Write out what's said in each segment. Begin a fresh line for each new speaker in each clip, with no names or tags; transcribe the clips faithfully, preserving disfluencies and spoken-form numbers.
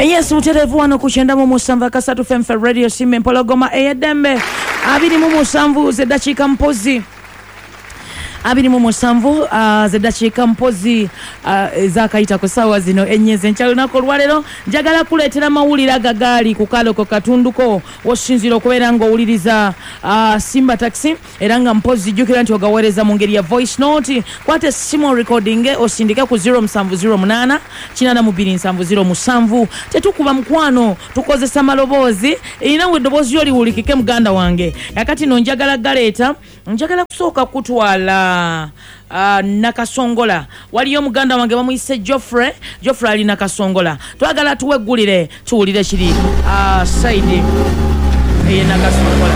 Yes, muterevu wano kuchenda mu musanvu akasatu F M Radio Sime Mpologoma eyedembe abiri mu musanvu zedachika mpozi abiri mu musanvu uh, zedachika mpozi uh, zakaita kusawa zino enyeze nchalo nako lwalero njagala kuletera mawulira gagali ku kaloko katunduko wosinziro kubera ngo uliriza uh, Simba Taxi eranga mpozi jukira nti ogawereza mu ngeri ya voice note kwate simo recording osindike ku zero musanvu zero munana kinana mubiri nsanvu zero musanvu tetukuba mkwano tukozesa malobozi ina we dobozi yoli ulikike muganda wange yakati no njagala galeta njagala kusoka kutwala Uh, nakasongola waliyo muganda wange bamuyise Geoffrey Geoffrey ali nakasongola twagala tuwegulire tuwulire kiri uh, side eye nakasongola.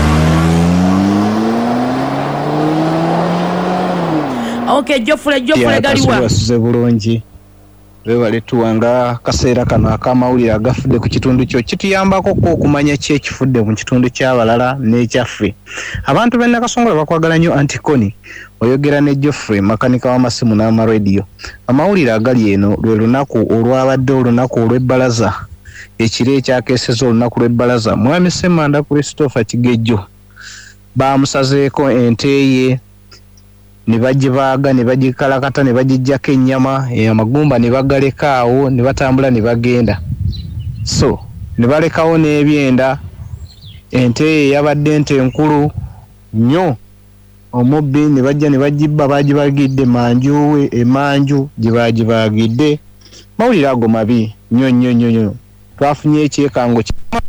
Okay, Geoffrey Geoffrey galiwa
basuze bulungi webale tuwanga kaseera kano akamawulire agafudde ku kitundu kyo kituyambako ko okumanya kye kifudde mu kitundu ky'abalala n'ekyaffe. Abantu benna Kasongola bakwagala nnyo Antikoni oyogera ne Geoffrey makanika w'amasimu n'amaradio. Amawulire agali eno lwe lunaku olwabadde olunaku olw'ebbalaza ekire ekyakeeseza olunaku lw'ebbalaza Mwami Ssemanda Christopher Kigejjo baamusazeeko ente ye ne bagibaaga ne bagikalakata ne bagijjako ennyama amagumba ne bagaleka awo ne batambula ne bagenda. So ne balekawo n'ebyenda ente yabadde ente enkulu nnyo omubbi ne bajja ne bagibba bagibagidde manjuwe emanju gibagibagidde. Mawulire ago mabi nnyo nnyo nnyo twafunye ekyekango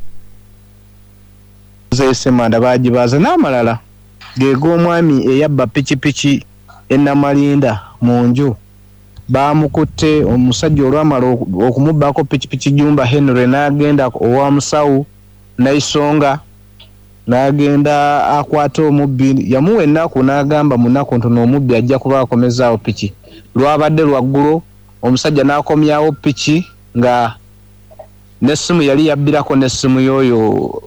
Ssemanda bagibaza n'amalala geego omwami eyabba pikipiki enamalinda munju baamukutte omusajja olwamala okumubbako pikipiki Jumba Henry n'agenda owa musawu n'ayisonga n'agenda akwata omubbi yamuwa ennaku n'agamba munaku ntono omubbi ajja kuba akomezaawo piki lwabadde lwaggulo omusajja n'akomyawo piki nga n'essimu yali yabbirako n'essimu y'oyo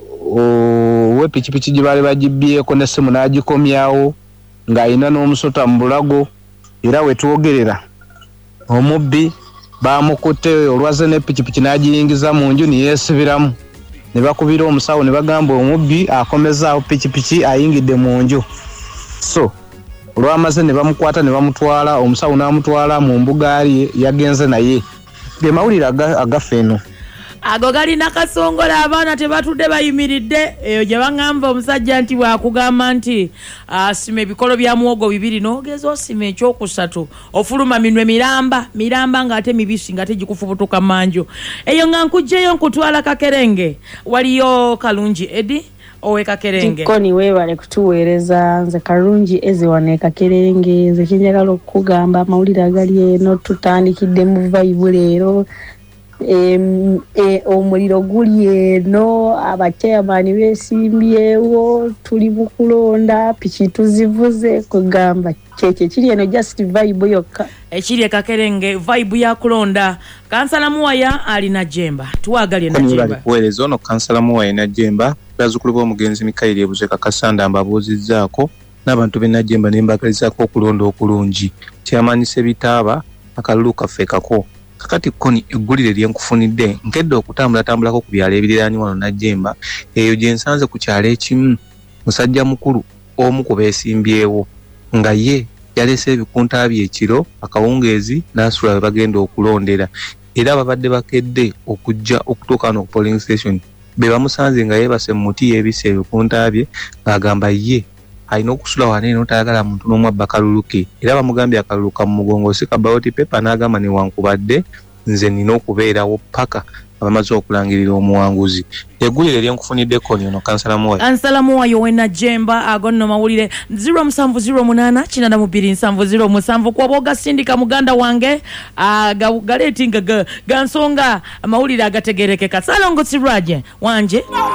we pikipiki gye baali bagibbyeko n'essimu n'agikomyawo ng'alina n'omusota mu bulago era we twogerera omubbi baamukutte olwaze ne pikipiki n'agiyingiza mu nju ne yeesibiramu ne bakubira omusawo ne bagamba omubbi akomezaawo pikipiki ayingidde mu nju. So olwamaze ne bamukwata ne bamutwala omusawo n'amutwala mu mbuga ali yagenze naye ge mawulire agaffe eno
ago gali nakasongola abaana tebatudde bayimiridde eyo gye bangamba omusajja nti bwakugamba nti asime ebikolo bya muwogo bibiri n'ogeza osima ekyokusatu ofuluma minwe miramba miramba ng'ate mibisi ng'ate gikufubutuka manju eyo nga nkujjeyo nkutwala Kakerenge waliyo Kalungi Edi owe Kakerenge
Koni webale kutuweereza nze Kalungi eziwane Kakerenge nze kinjagala okugamba mawulire agali eno tutandikidde mu vibe leero em e omuliro guli eno abachairman besimbyewo tuli bukulonda piki tuzivuze kugamba keke kiri eno just vibe yokka
ekiri Kakerenge vibe ya kulonda. Kansala Muwaya alina Jemba tuwagalye na Jemba
kuweereza ono Kansala Muwaya na Jemba bazukulu b'omugenzi Mikaeli ebuze kakasanda mbabuuzizzaako n'abantu b'e Jemba ne mbagalizaako okulonda okulungi kyamanyise bitaaba akalulu kaffe kako. Kakati Koni eggulire lyenkufunidde nkedde okutambula tambulako ku byalo ebiriraani wano Najjemba eyo gye nsanze ku kyalo ekimu musajja mukulu omu ku beesimbyewo nga ye yalese ebikunta bye ekiro akawungeezi n'asula we bagenda okulondera era babadde bakedde okujja okutuuka wano ku polling station be bamusanze nga yeebase mu muti yeebise ebikunta bye ng'agamba ye alina okusula wane n'otayagala muntu n'omu abba akalulu ke era bamugambye akalulu ka mu mugongo si ka ballot paper n'agamba newankubadde nze nina okubeerawo paka abamaze okulangirira omuwanguzi. Eggulire lyenkufunidde Koni ono Kansala Muwaya
Kansala Muwaya we Najjemba ago nno mawulire zero musanvu zero munana kinana mubiri nsanvu zero musanvu kwa boga sindika muganda wange agaletinga gansonga amawulire agategerekeka Salongo Sirwaje wanje